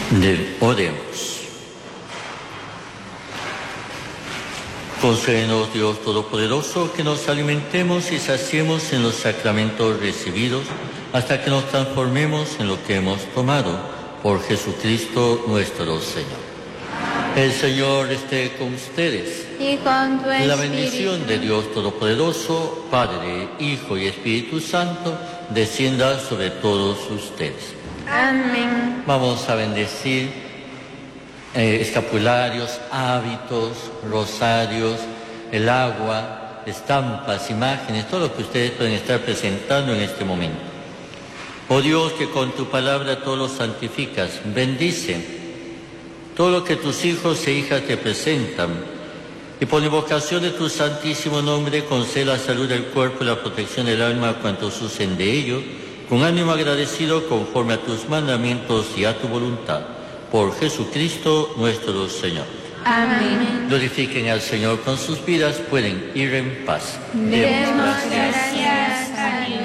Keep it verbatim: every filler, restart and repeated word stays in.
De, oremos. Concédenos, Dios Todopoderoso, que nos alimentemos y saciemos en los sacramentos recibidos, hasta que nos transformemos en lo que hemos tomado, por Jesucristo nuestro Señor. El Señor esté con ustedes. Y con tu espíritu. La bendición de Dios Todopoderoso, Padre, Hijo y Espíritu Santo, descienda sobre todos ustedes. Amén. Vamos a bendecir eh, escapularios, hábitos, rosarios, el agua, estampas, imágenes, todo lo que ustedes pueden estar presentando en este momento. Oh Dios, que con tu palabra todo lo santificas, bendice todo lo que tus hijos e hijas te presentan, y por invocación de tu santísimo nombre, concede la salud del cuerpo y la protección del alma a cuantos usen de ello, con ánimo agradecido conforme a tus mandamientos y a tu voluntad. Por Jesucristo nuestro Señor. Amén. Glorifiquen al Señor con sus vidas, pueden ir en paz. Demos gracias a Dios.